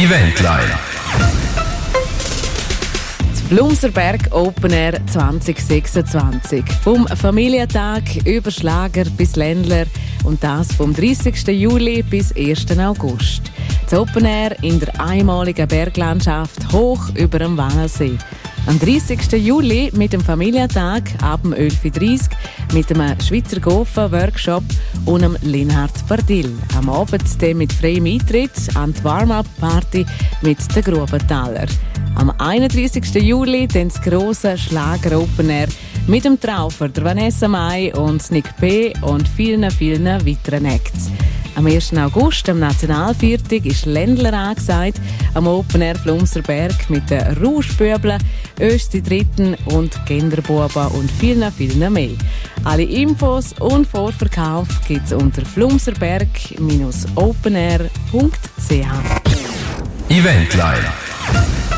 Eventline. Flumserberg Open Air 2026. Vom Familientag über Schlager bis Ländler und das vom 30. Juli bis 1. August. Das Open Air in der einmaligen Berglandschaft hoch über dem Wannensee. Am 30. Juli mit dem Familientag ab dem 11.30 Uhr mit dem Schweizer Gofen-Workshop und dem Linhard Bardil. Am Abend dann mit freiem Eintritt an die Warm-Up-Party mit den Grubenthaler. Am 31. Juli dann das grosse Schlager Open Air mit dem Traufer, der Vanessa Mai und Nick P. und vielen, vielen weiteren Acts. Am 1. August, am Nationalviertag, ist Ländler angesagt, am Open Air Flumserberg mit den Rauschbübeln, Östi Dritten und Kinderbuben und vielen, vielen mehr. Alle Infos und Vorverkauf gibt es unter flumserberg-openair.ch. Eventline.